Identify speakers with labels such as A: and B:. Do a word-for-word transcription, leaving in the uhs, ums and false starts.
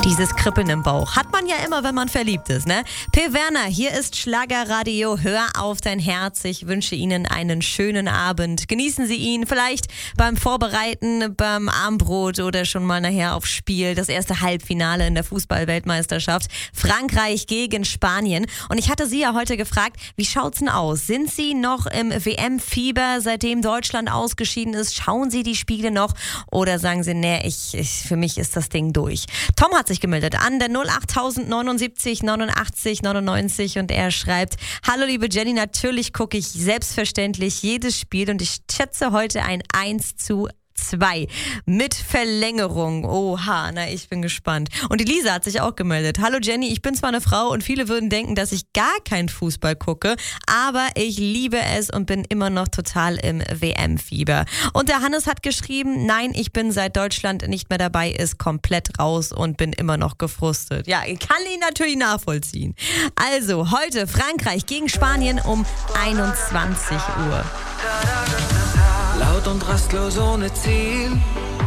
A: Dieses Kribbeln im Bauch hat man ja immer, wenn man verliebt ist, ne? P. Werner, hier ist Schlagerradio. Hör auf dein Herz. Ich wünsche Ihnen einen schönen Abend. Genießen Sie ihn vielleicht beim Vorbereiten, beim Abendbrot oder schon mal nachher aufs Spiel. Das erste Halbfinale in der Fußball-Weltmeisterschaft. Frankreich gegen Spanien. Und ich hatte Sie ja heute gefragt, wie schaut's denn aus? Sind Sie noch im W M-Fieber, seitdem Deutschland ausgeschieden ist? Schauen Sie die Spiele noch? Oder sagen Sie, nee, ich, ich, für mich ist das Ding durch? Tom hat sich gemeldet an der null acht neunundsiebzig neunundachtzig neunundneunzig und er schreibt: Hallo liebe Jenny, natürlich gucke ich selbstverständlich jedes Spiel und ich schätze heute ein eins zu zwei mit Verlängerung. Oha, na, ich bin gespannt. Und die Lisa hat sich auch gemeldet. Hallo Jenny, ich bin zwar eine Frau und viele würden denken, dass ich gar keinen Fußball gucke, aber ich liebe es und bin immer noch total im W M-Fieber. Und der Hannes hat geschrieben, nein, ich bin seit Deutschland nicht mehr dabei ist, komplett raus und bin immer noch gefrustet. Ja, ich kann ihn natürlich nachvollziehen. Also, heute Frankreich gegen Spanien um einundzwanzig Uhr.
B: Laut und rastlos ohne Ziel,